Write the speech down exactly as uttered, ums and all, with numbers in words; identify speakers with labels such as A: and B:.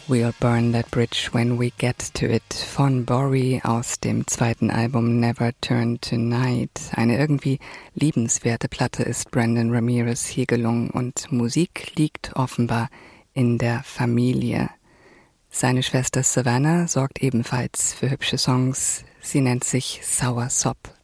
A: We'll Burn That Bridge When We Get to It von Bory aus dem zweiten Album Never Turn Tonight. Eine irgendwie liebenswerte Platte ist Brandon Ramirez hier gelungen und Musik liegt offenbar in der Familie. Seine Schwester Savannah sorgt ebenfalls für hübsche Songs. Sie nennt sich Sour Sop.